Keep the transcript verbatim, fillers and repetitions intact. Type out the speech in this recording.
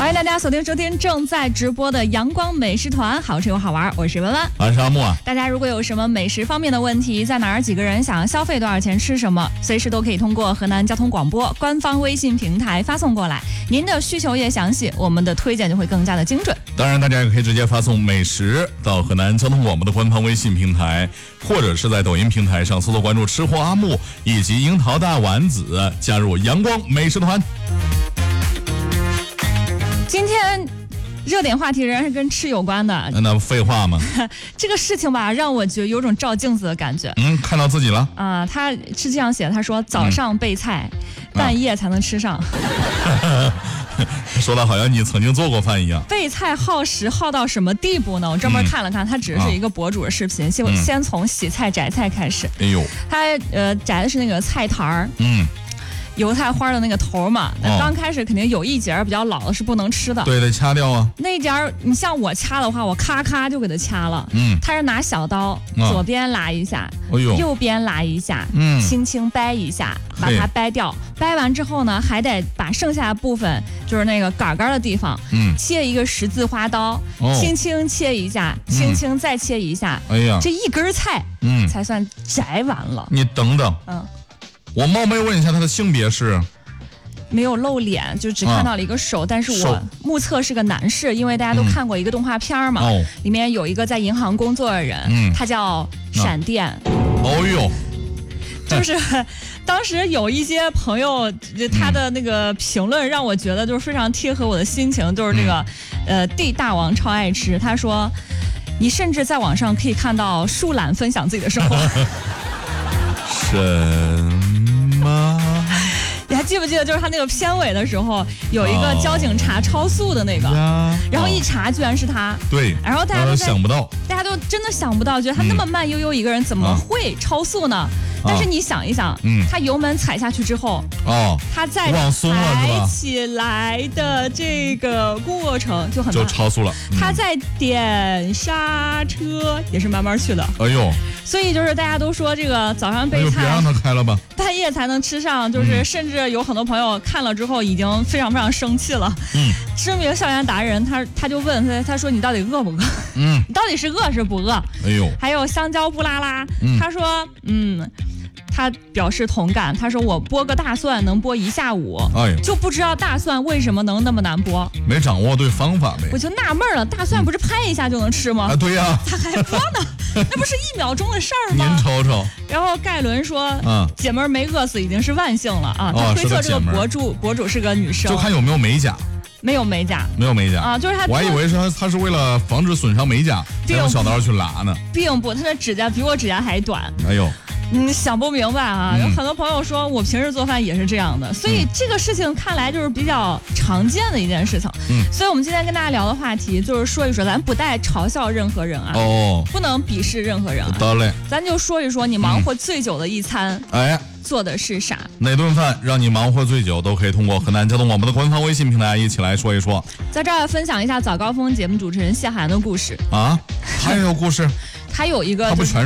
欢迎大家锁定收听正在直播的阳光美食团，好吃又好玩，我是文文， 我是阿木啊。 大家如果有什么美食方面的问题，在哪儿几个人想要消费多少钱吃什么，随时都可以通过河南交通广播官方微信平台发送过来，您的需求越详细，我们的推荐就会更加的精准。 当然大家也可以直接发送美食到河南交通广播的官方微信平台，或者是在抖音平台上搜索关注吃货阿木以及樱桃大丸子，加入阳光美食团。 今天热点话题仍然是跟吃有关的， 那不废话吗？ 这个事情吧，让我觉得有种照镜子的感觉。 嗯，看到自己了啊、呃，他是这样写，他说早上备菜，嗯、半夜才能吃上。 啊、说的好像你曾经做过饭一样。 备菜耗时耗到什么地步呢？我专门看了看，他只是一个博主的视频，先、嗯、先从洗菜摘菜开始。 哎呦， 他呃摘的是那个菜坛儿。 嗯。 油菜花的那个头嘛，那刚开始肯定有一节比较老的是不能吃的， 对，得掐掉啊。 那节你像我掐的话，我咔咔就给它掐了。 嗯， 他是拿小刀， 啊、 左边拉一下， 哎呦， 右边拉一下， 嗯， 轻轻掰一下，把它掰掉。掰完之后呢，还得把剩下的部分，就是那个杆杆的地方， 嗯， 切一个十字花刀， 哦、 轻轻切一下，轻轻再切一下。 哎呀， 这一根菜， 嗯， 才算摘完了。 你等等， 嗯， 我冒昧问一下，他的性别是？ 没有露脸，就只看到了一个手，啊、但是我目测是个男士，因为大家都看过一个动画片嘛， 嗯、 里面有一个在银行工作的人， 嗯、 他叫闪电。 哦呦， 就是当时有一些朋友他的那个评论让我觉得就是非常贴合我的心情，就是这个、嗯、呃地大王超爱吃，他说你甚至在网上可以看到树懒分享自己的生活。 什么？ 你还记不记得，就是他那个片尾的时候，有一个交警查超速的那个， 哦、 然后一查居然是他。 对， 然后大家都想不到， 大家都真的想不到，觉得他那么慢悠悠一个人怎么会超速呢？嗯、但是你想一想， 嗯， 他油门踩下去之后， 哦， 他在抬起来的这个过程就很慢， 就超速了。 嗯、他在点刹车也是慢慢去的。 哎呦， 所以就是大家都说这个早上备菜， 别让他开了吧， 半夜才能吃上，就是甚至。有很多朋友看了之后已经非常非常生气了。 嗯， 知名校园达人他他就问他，他说你到底饿不饿？ 嗯， 你到底是饿是不饿？ 哎呦， 还有香蕉布拉拉， 嗯、 他说嗯，他表示同感。他说我剥个大蒜能剥一下午， 哎， 就不知道大蒜为什么能那么难剥， 没掌握对方法呗。 我就纳闷了，大蒜不是拍一下就能吃吗？ 啊，对呀、啊， 他还剥呢，那不是一秒钟的事儿吗？ 您瞅瞅。 然后盖伦说， 嗯， 姐妹没饿死已经是万幸了啊。 哦、 他推测这个博主博主是个女生， 就看有没有美甲。 没有美甲， 没有美甲啊，就是他。 我还以为是他，他是为了防止损伤美甲，才用小刀去拉呢。 并不，他的指甲比我指甲还短。 哎呦， 嗯，想不明白啊！ 嗯、 有很多朋友说我平时做饭也是这样的，所以这个事情看来就是比较常见的一件事情。 嗯， 所以我们今天跟大家聊的话题就是说一说，咱不带嘲笑任何人啊， 哦， 不能鄙视任何人啊。 得嘞， 咱就说一说你忙活最久的一餐， 哎、嗯， 做的是啥？ 哪顿饭让你忙活最久，都可以通过河南交通广播的官方微信平台一起来说一说。 在这儿分享一下早高峰节目主持人谢涵的故事啊，他也有故事。 他有一个、就是， 他不全